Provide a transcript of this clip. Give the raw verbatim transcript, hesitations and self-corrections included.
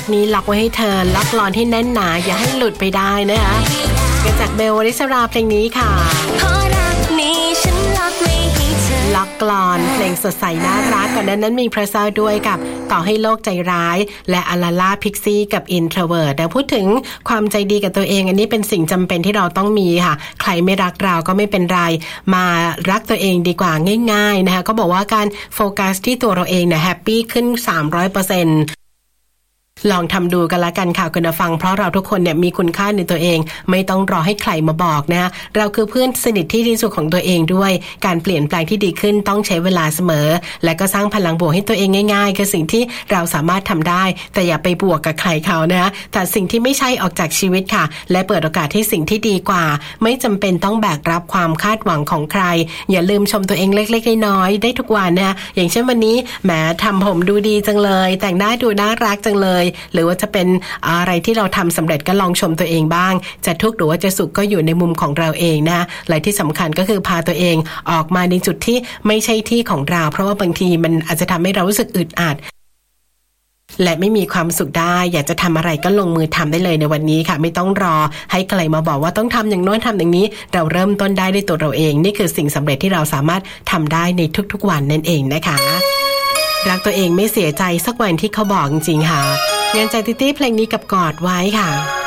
นี้ล็อกไว้ให้เธอล็อกกลอนให้แน่นหนาอย่าให้หลุดไปได้นะคะมาจากเบลวริศราเพลงนี้ค่ะล็อกกลอนเพลงสดใสน่ารักก่อนนั้นนั้นมีพระเซาด้วยกับต่อให้โลกใจร้ายและอาลาล่าพิกซี่กับอินโทรเวิร์ตแต่พูดถึงความใจดีกับตัวเองอันนี้เป็นสิ่งจำเป็นที่เราต้องมีค่ะใครไม่รักเราก็ไม่เป็นไรมารักตัวเองดีกว่าง่ายๆนะคะก็บอกว่าการโฟกัสที่ตัวเราเองเนี่ยแฮปปี้ขึ้น สามร้อยเปอร์เซ็นต์ลองทำดูกันละกันค่ะคุณผู้ฟังเพราะเราทุกคนเนี่ยมีคุณค่าในตัวเองไม่ต้องรอให้ใครมาบอกนะเราคือเพื่อนสนิทที่ดีสุดของตัวเองด้วยการเปลี่ยนแปลงที่ดีขึ้นต้องใช้เวลาเสมอและก็สร้างพลังบวกให้ตัวเองง่ายๆคือสิ่งที่เราสามารถทำได้แต่อย่าไปบวกกับใครเขานะแต่สิ่งที่ไม่ใช่ออกจากชีวิตค่ะและเปิดโอกาสให้สิ่งที่ดีกว่าไม่จำเป็นต้องแบกรับความคาดหวังของใครอย่าลืมชมตัวเองเล็กๆน้อยๆได้ทุกวันนะอย่างเช่นวันนี้แหมทำผมดูดีจังเลยแต่งหน้าดูน่ารักจังเลยหรือว่าจะเป็นอะไรที่เราทำสำเร็จก็ลองชมตัวเองบ้างจะทุกข์หรือว่าจะสุขก็อยู่ในมุมของเราเองนะและที่สำคัญก็คือพาตัวเองออกมาในจุดที่ไม่ใช่ที่ของเราเพราะว่าบางทีมันอาจจะทำให้เรารู้สึกอึดอัดและไม่มีความสุขได้อยากจะทำอะไรก็ลงมือทำได้เลยในวันนี้ค่ะไม่ต้องรอให้ใครมาบอกว่าต้องทำอย่างโน้นทำอย่างนี้เราเริ่มต้นได้ด้วยตัวเราเองนี่คือสิ่งสำเร็จที่เราสามารถทำได้ในทุกๆวันนั่นเองนะคะรักตัวเองไม่เสียใจสักวันที่เขาบอกจริงๆค่ะเงินใจติตี้เพลงนี้กับกอดไว้ค่ะ